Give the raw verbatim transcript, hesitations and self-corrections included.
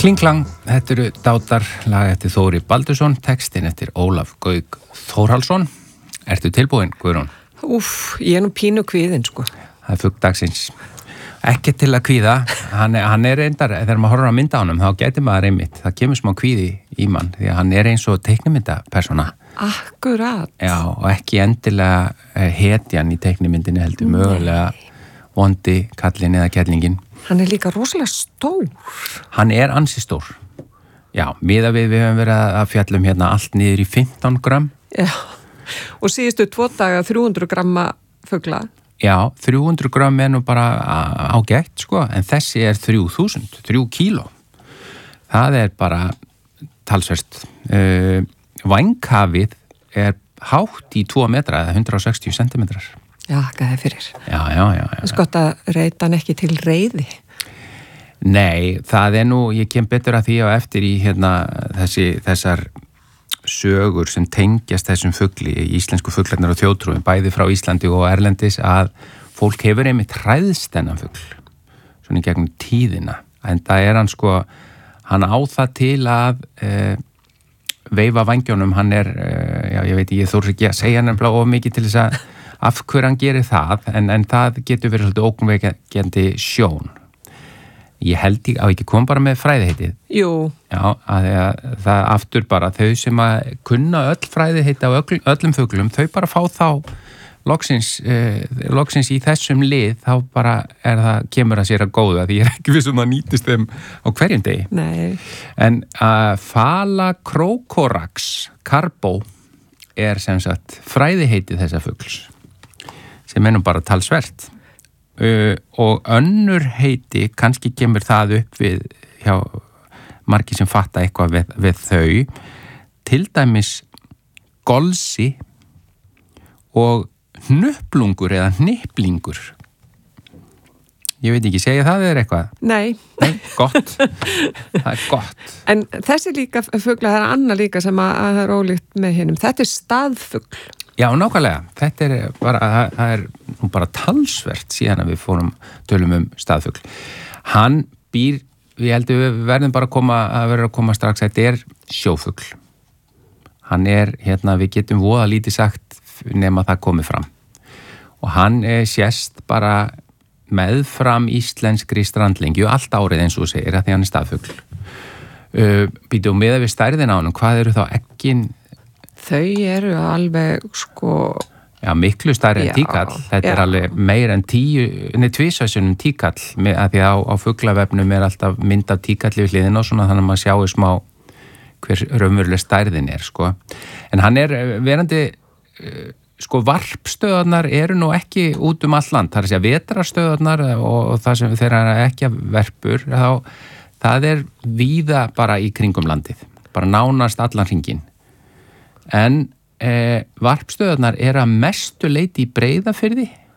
Klingklang, þetta eru dátar, lag eftir Þóri Baldursson, textin eftir Ólaf Gauk Þórhallsson. Ertu tilbúin, Guðrún? Úff, ég er nú pínu kvíðin, sko. Það er fugg dagsins. Ekki til að kvíða, hann er, hann er reyndar, þegar maður horfir að mynda á honum, þá getur maður einmitt, það kemur smá kvíði í mann, því að hann er eins og teiknimyndapersona. Akkurat. Já, og ekki endilega hetjan í teiknimyndinni heldur, Nei. mögulega vondi kallin eða kettlingin. Hann er líka rosalega stór. Hann er ansi stór. Já, miðað við við höfum verið að fjallum hérna allt niður í fimmtán grömm. Já, og síðustu tvo daga þrjú hundruð gramma fugla. Já, þrjú hundruð grömm er nú bara ágætt, sko, en þessi er þrjú þúsund, þrjú kíló. Það er bara talsvert. Uh, Vænghafið er hátt í tvo metra eða hundrað og sextíu sentimetrar. Já, hvað er fyrir? Já, já, já. já. Það er skott að reyta hann ekki til reiði. Nei, það er nú, ég kem betur að því á eftir í hérna þessi, þessar sögur sem tengjast þessum fugli, íslensku fuglarnir og þjóðtrúin, bæði frá Íslandi og erlendis, að fólk hefur einmitt hræðst þennan fugl, svona í gegnum tíðina. En það er hann sko, hann á það til að e, veifa vængjónum, hann er, e, já, ég veit, ég þór ekki að segja nefnilega of mikið til þess að af hverju hann gerir það, en, en það getur verið svolítið ógnveikjandi sjón. Ég held ég á ekki kom bara með fræðiheitið. Jú. Já, að, að það aftur bara þau sem að kunna öll fræðiheiti á öll, öllum fuglum, þau bara fá þá loksins, eh, loksins í þessum lið, þá bara er það, kemur að sér að góða, því ég er ekki viss um að nýtist þeim á hverjum degi. Nei. En að Phalacrocorax carbo er sem sagt fræðiheitið þessa fugls, sem er nú bara talsvert. Uh, og önnur heiti, kannski kemur það upp við hjá margir sem fatta eitthvað við, við þau, til dæmis golsi og hnupplungur eða hnipplingur. Ég veit ekki, segja það eða eitthvað? Nei. Nei, gott. Það er gott. En þessi líka fugla, það er annað líka sem að, að það er ólíkt með hinnum. Þetta er staðfugl. Já, nákvæmlega. Þetta er bara, það er nú bara talsvert síðan að við fórum tölum um staðfugl. Hann býr, við heldum við verðum bara að koma, að verða að koma strax, þetta er sjófugl. Hann er, hérna, við getum voða lítið sagt nema það komið fram. Og hann er sést bara meðfram íslenskri strandlengju allt árið eins og þú segir, að því hann er staðfugl. Uh, býtum við við stærðin á hann, hvað eru þá eggin? Þau eru alveg, sko... Já, miklu stærri en tíkall. Þetta já. er alveg meir en tíu, neð tvísasunum tíkall, með, að því á, á fuglavefnum er alltaf mynd af tíkalli við hliðin og svona, þannig að maður sjáu smá hver raunveruleg stærðin er, sko. En hann er verandi, sko, varpstöðarnar eru nú ekki út um all land. Það er að segja vetrarstöðarnar og, og það sem þeirra er ekki að verpur, þá, það er víða bara í kringum landið. Bara nánast allan hringinn. En eh, varpstöðarnar er að mestu leyti í Breiðafirði